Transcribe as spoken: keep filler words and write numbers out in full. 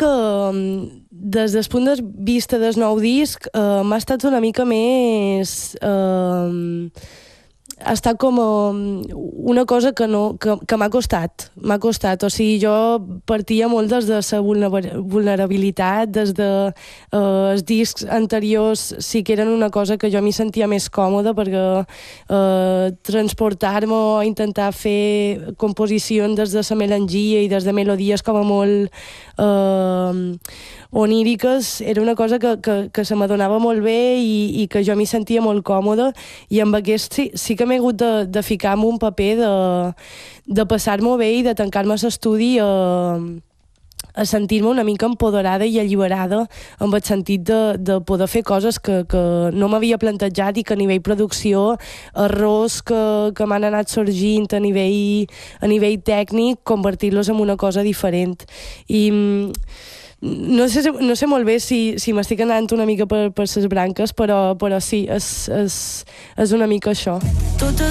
que des del punt de vista del nou disc uh, m'ha estat una mica més... Uh, ha estat com una cosa que, no, que, que m'ha costat, m'ha costat, o sigui, jo partia molt des de la vulnerabilitat, des de eh, els discs anteriors sí que eren una cosa que jo m'hi sentia més còmoda perquè eh, transportar-me o intentar fer composicions des de la melangia i des de melodies com a molt eh, oníriques, era una cosa que, que, que se m'adonava molt bé i, i que jo m'hi sentia molt còmoda, i amb aquest sí, sí que m'he hagut de, de ficar en un paper de, de passar-m'ho bé i de tancar-me a l'estudi a, a sentir-me una mica empoderada i alliberada amb el sentit de, de poder fer coses que, que no m'havia plantejat i que a nivell producció, errors que, que m'han anat sorgint a nivell, a nivell tècnic, convertir-los en una cosa diferent. I no sé, no sé molt bé si, si m'estic anant una mica per, per les branques, però, però sí, és, és, és una mica això. Totes